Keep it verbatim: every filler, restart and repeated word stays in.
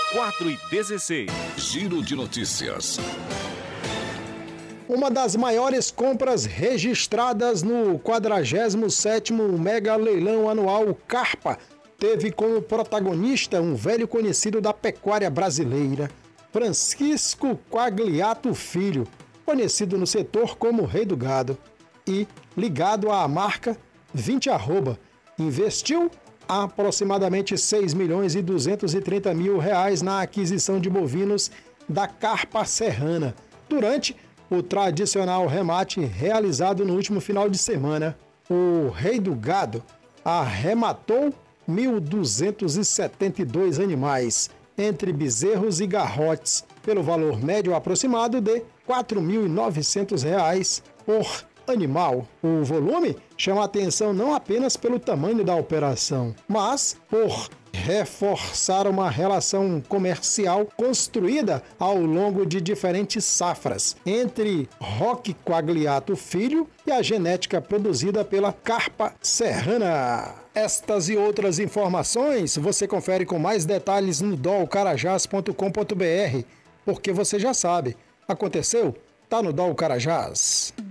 quatro e dezesseis. Giro de notícias. Uma das maiores compras registradas no quadragésimo sétimo Mega Leilão Anual Carpa teve como protagonista um velho conhecido da pecuária brasileira, Francisco Quagliato Filho, conhecido no setor como Rei do Gado, e ligado à marca vinte arroba, investiu aproximadamente seis milhões e duzentos e trinta mil reais na aquisição de bovinos da Carpa Serrana, durante o tradicional remate realizado no último final de semana. O Rei do Gado arrematou mil duzentos e setenta e dois animais, entre bezerros e garrotes, pelo valor médio aproximado de quatro mil e novecentos reais por animal. O volume chama a atenção não apenas pelo tamanho da operação, mas por reforçar uma relação comercial construída ao longo de diferentes safras entre Roque Quagliato Filho e a genética produzida pela Carpa Serrana. Estas e outras informações você confere com mais detalhes no dol carajás ponto com ponto br, porque você já sabe, aconteceu, tá no Dol Carajás.